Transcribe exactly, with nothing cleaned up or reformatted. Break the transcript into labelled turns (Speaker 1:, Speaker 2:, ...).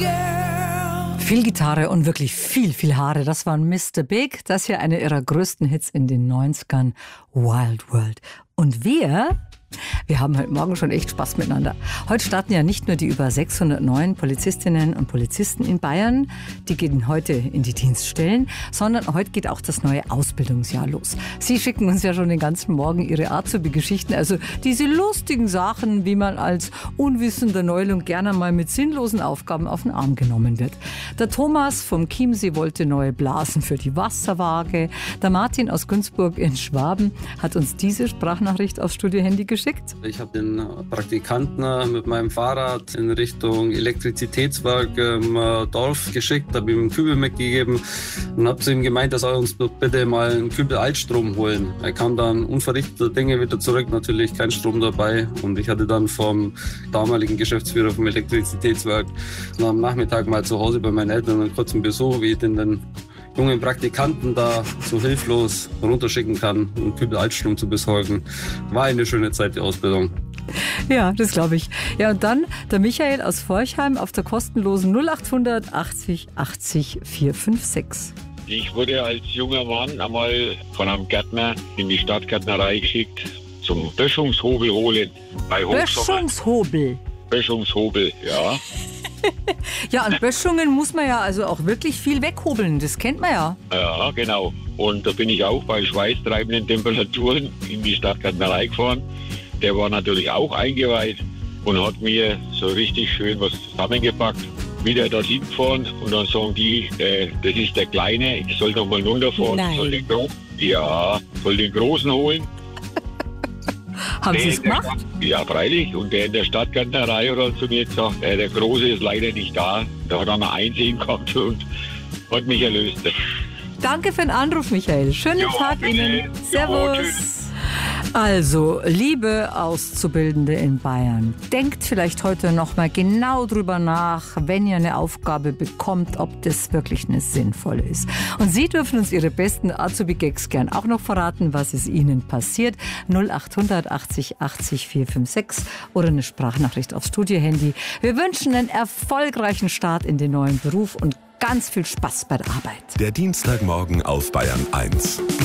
Speaker 1: girl.
Speaker 2: Viel Gitarre und wirklich viel, viel Haare. Das war Mister Big. Das hier eine ihrer größten Hits in den neunzigern. Wild World. Und wir... Wir haben heute Morgen schon echt Spaß miteinander. Heute starten ja nicht nur die über sechshundertneun Polizistinnen und Polizisten in Bayern, die gehen heute in die Dienststellen, sondern heute geht auch das neue Ausbildungsjahr los. Sie schicken uns ja schon den ganzen Morgen ihre Azubi-Geschichten, also diese lustigen Sachen, wie man als unwissender Neuling gerne mal mit sinnlosen Aufgaben auf den Arm genommen wird. Der Thomas vom Chiemsee wollte neue Blasen für die Wasserwaage. Der Martin aus Günzburg in Schwaben hat uns diese Sprachnachricht aufs Studiohandy geschickt.
Speaker 3: Ich habe den Praktikanten mit meinem Fahrrad in Richtung Elektrizitätswerk im Dorf geschickt, habe ihm einen Kübel mitgegeben und habe zu ihm gemeint, er soll uns bitte mal einen Kübel Altstrom holen. Er kam dann unverrichteter Dinge wieder zurück, natürlich kein Strom dabei, und ich hatte dann vom damaligen Geschäftsführer vom Elektrizitätswerk am Nachmittag mal zu Hause bei meinen Eltern einen kurzen Besuch, wie ich den dann jungen Praktikanten da so hilflos runterschicken kann, einen Kübel Altstrom zu besorgen. War eine schöne Zeit, die Ausbildung.
Speaker 2: Ja, das glaube ich. Ja, und dann der Michael aus Forchheim auf der kostenlosen null acht achtzig achtzig vier fünf sechs.
Speaker 4: Ich wurde als junger Mann einmal von einem Gärtner in die Stadtgärtnerei geschickt zum Böschungshobel holen. Bei
Speaker 2: Böschungshobel?
Speaker 4: Böschungshobel, ja.
Speaker 2: Ja, an Böschungen muss man ja also auch wirklich viel weghobeln, das kennt man ja.
Speaker 4: Ja, genau. Und da bin ich auch bei schweißtreibenden Temperaturen in die Stadtgärtnerei gefahren. Der war natürlich auch eingeweiht und hat mir so richtig schön was zusammengepackt. Wieder dorthin gefahren und dann sagen die, äh, das ist der Kleine, ich soll doch mal runterfahren.
Speaker 2: Nein.
Speaker 4: Soll den Gro- ja, soll den Großen holen.
Speaker 2: Haben
Speaker 4: Der
Speaker 2: Sie es
Speaker 4: in der
Speaker 2: gemacht?
Speaker 4: Stadt- Ja, freilich. Und der in der Stadtgärtnerei hat dann zu mir gesagt, äh, der Große ist leider nicht da. Da hat er mal Einsehen gehabt und hat mich erlöst.
Speaker 2: Danke für den Anruf, Michael. Schönen
Speaker 4: Ja,
Speaker 2: Tag
Speaker 4: bitte.
Speaker 2: Ihnen.
Speaker 4: Ja,
Speaker 2: Servus.
Speaker 4: tschüss.
Speaker 2: Also, liebe Auszubildende in Bayern, denkt vielleicht heute noch mal genau drüber nach, wenn ihr eine Aufgabe bekommt, ob das wirklich eine sinnvolle ist. Und Sie dürfen uns Ihre besten Azubi-Gags gern auch noch verraten, was ist Ihnen passiert. null acht achtzig achtzig vier fünf sechs oder eine Sprachnachricht aufs Studiohandy. Wir wünschen einen erfolgreichen Start in den neuen Beruf und ganz viel Spaß bei der Arbeit.
Speaker 5: Der Dienstagmorgen auf Bayern eins.